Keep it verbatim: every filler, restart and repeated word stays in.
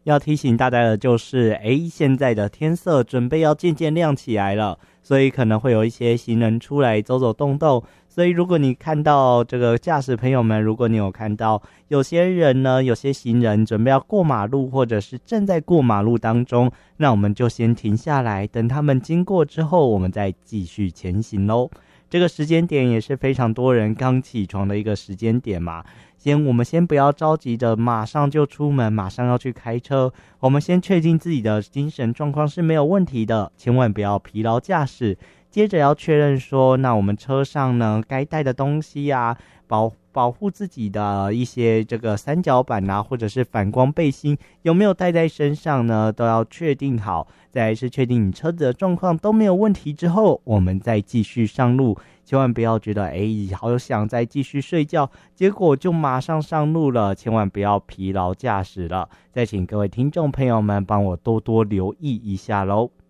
要提醒大家的就是，诶，现在的天色准备要渐渐亮起来了，所以可能会有一些行人出来走走动动。所以如果你看到这个驾驶朋友们，如果你有看到有些人呢，有些行人准备要过马路，或者是正在过马路当中，那我们就先停下来，等他们经过之后，我们再继续前行咯。这个时间点也是非常多人刚起床的一个时间点嘛，先我们先不要着急的马上就出门，马上要去开车，我们先确定自己的精神状况是没有问题的，千万不要疲劳驾驶。接着要确认说，那我们车上呢该带的东西啊，保保护自己的一些这个三角板啊，或者是反光背心有没有带在身上呢，都要确定好。再来是确定你车子的状况都没有问题之后，我们再继续上路。千万不要觉得诶好想再继续睡觉，结果就马上上路了，千万不要疲劳驾驶了。再请各位听众朋友们帮我多多留意一下咯。